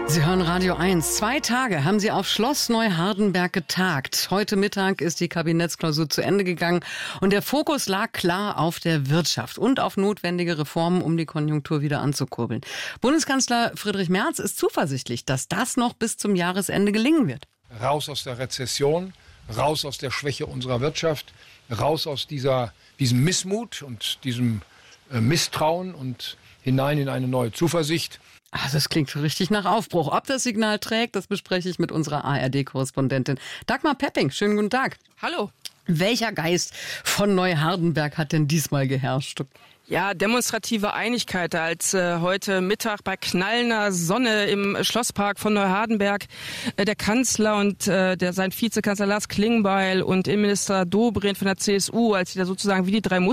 Sie hören Radio 1. 2 Tage haben Sie auf Schloss Neuhardenberg getagt. Heute Mittag ist die Kabinettsklausur zu Ende gegangen und der Fokus lag klar auf der Wirtschaft und auf notwendige Reformen, um die Konjunktur wieder anzukurbeln. Bundeskanzler Friedrich Merz ist zuversichtlich, dass das noch bis zum Jahresende gelingen wird. Raus aus der Rezession, raus aus der Schwäche unserer Wirtschaft, raus aus diesem Missmut und diesem Misstrauen und hinein in eine neue Zuversicht. Das klingt richtig nach Aufbruch. Ob das Signal trägt, das bespreche ich mit unserer ARD-Korrespondentin Dagmar Pepping. Schönen guten Tag. Hallo. Welcher Geist von Neuhardenberg hat denn diesmal geherrscht? Ja, demonstrative Einigkeit, als heute Mittag bei knallender Sonne im Schlosspark von Neuhardenberg der Kanzler und sein Vizekanzler Lars Klingbeil und Innenminister Dobrindt von der CSU, als sie da sozusagen wie die drei